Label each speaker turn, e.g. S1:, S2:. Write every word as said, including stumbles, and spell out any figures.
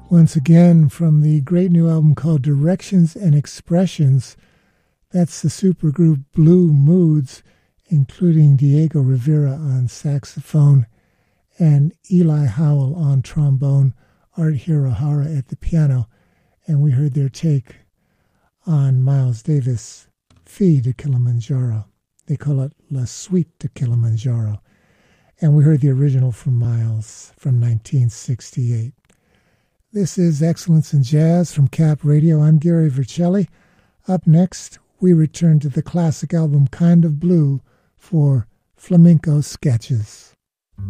S1: Once again, from the great new album called Directions and Expressions, that's the supergroup Blue Moods, including Diego Rivera on saxophone and Eli Howell on trombone, Art Hirohara at the piano, and we heard their take on Miles Davis' Fille de Kilimanjaro. They call it La Suite de Kilimanjaro. And we heard the original from Miles from nineteen sixty-eight. This is Excellence in Jazz from Cap Radio. I'm Gary Vercelli. Up next, we return to the classic album Kind of Blue for Flamenco Sketches.